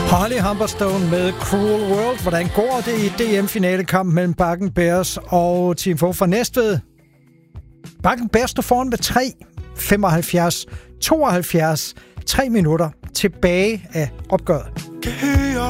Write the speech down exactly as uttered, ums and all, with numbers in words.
Holly Humberstone med Cruel World. Hvordan går det i D M-finalekampen mellem Bakken Bears og Team Fogh fra Næstved? Bakken Bears står foran med tre femoghalvfjerds tooghalvfjerds. Tre minutter tilbage af opgøret.